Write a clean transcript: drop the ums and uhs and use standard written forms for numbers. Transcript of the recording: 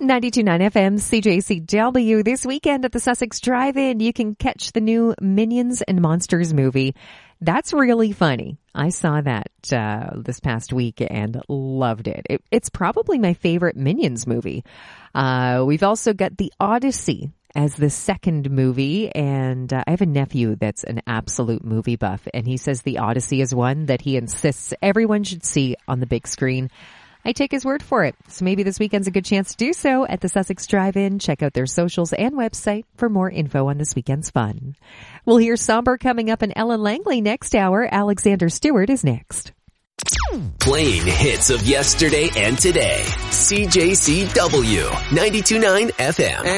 92.9 FM, CJCW. This weekend at the Sussex Drive-In, you can catch the new Minions and Monsters movie. That's really funny. I saw that this past week and loved it. It's probably my favorite Minions movie. We've also got The Odyssey as the second movie, and I have a nephew that's an absolute movie buff, and he says The Odyssey is one that he insists everyone should see on the big screen. I take his word for it. So maybe this weekend's a good chance to do so at the Sussex Drive-In. Check out their socials and website for more info on this weekend's fun. We'll hear Somber coming up, and Ellen Langley next hour. Alexander Stewart is next. Playing hits of yesterday and today. CJCW 92.9 FM.